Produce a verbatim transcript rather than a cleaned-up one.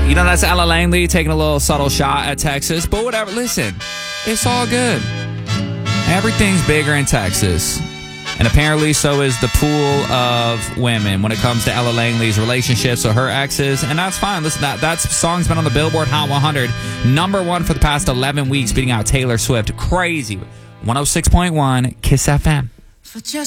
You know, that's Ella Langley taking a little subtle shot at Texas, but whatever. Listen, it's all good. Everything's bigger in Texas. And apparently so is the pool of women when it comes to Ella Langley's relationships with her exes. And that's fine. Listen, that, that song's been on the Billboard Hot one hundred. Number one for the past eleven weeks, beating out Taylor Swift. Crazy. one oh six point one Kiss F M.